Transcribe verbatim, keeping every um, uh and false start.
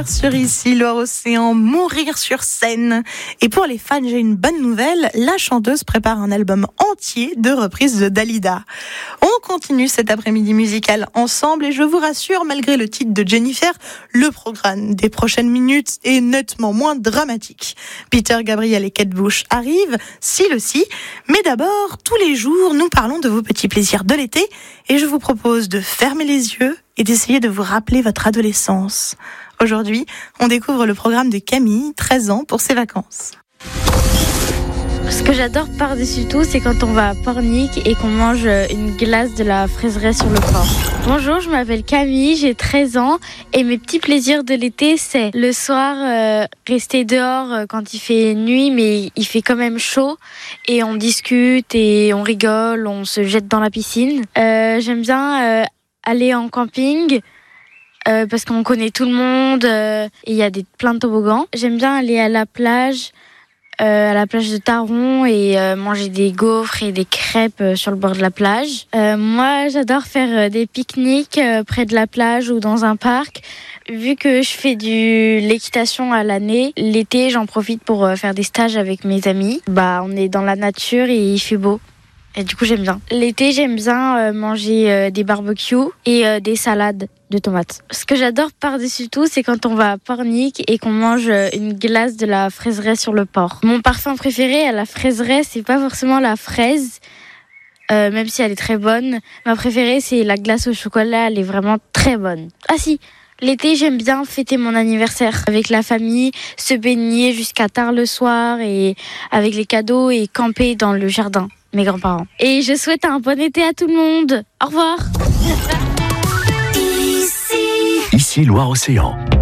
concert sur Ici Loire-Océan, Mourir sur scène. Et pour les fans, j'ai une bonne nouvelle, la chanteuse prépare un album entier de reprises de Dalida. On continue cet après-midi musical ensemble et je vous rassure, malgré le titre de Jennifer, le programme des prochaines minutes est nettement moins dramatique. Peter Gabriel et Kate Bush arrivent, s'il aussi, mais d'abord, tous les jours, nous parlons de vos petits plaisirs de l'été et je vous propose de fermer les yeux et d'essayer de vous rappeler votre adolescence. Aujourd'hui, on découvre le programme de Camille, treize ans, pour ses vacances. Ce que j'adore par-dessus tout, c'est quand on va à Pornic et qu'on mange une glace de la fraiseraie sur le port. Bonjour, je m'appelle Camille, j'ai treize ans et mes petits plaisirs de l'été, c'est le soir, euh, rester dehors euh, quand il fait nuit, mais il fait quand même chaud et on discute et on rigole, on se jette dans la piscine. Euh, j'aime bien euh, aller en camping. Euh, parce qu'on connaît tout le monde euh, et il y a des, plein de toboggans. J'aime bien aller à la plage, euh, à la plage de Taron et euh, manger des gaufres et des crêpes euh, sur le bord de la plage. Euh, moi, j'adore faire euh, des pique-niques euh, près de la plage ou dans un parc. Vu que je fais du l'équitation à l'année, l'été, j'en profite pour euh, faire des stages avec mes amis. Bah, on est dans la nature et il fait beau. Et du coup, j'aime bien. L'été, j'aime bien euh, manger euh, des barbecues et euh, des salades de tomates. Ce que j'adore par-dessus tout, c'est quand on va à Pornic et qu'on mange euh, une glace de la fraiseraie sur le port. Mon parfum préféré à la fraiseraie, c'est pas forcément la fraise, euh, même si elle est très bonne. Ma préférée, c'est la glace au chocolat, elle est vraiment très bonne. Ah si, l'été, j'aime bien fêter mon anniversaire avec la famille, se baigner jusqu'à tard le soir et avec les cadeaux et camper dans le jardin. Mes grands-parents. Et je souhaite un bon été à tout le monde. Au revoir. Ici Loire-Océan.